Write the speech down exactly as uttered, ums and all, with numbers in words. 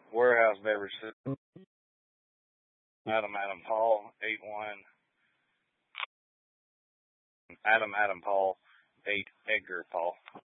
Warehouse Beverage System. Adam Adam Paul, eight one. Adam Adam Paul, eight Edgar Paul.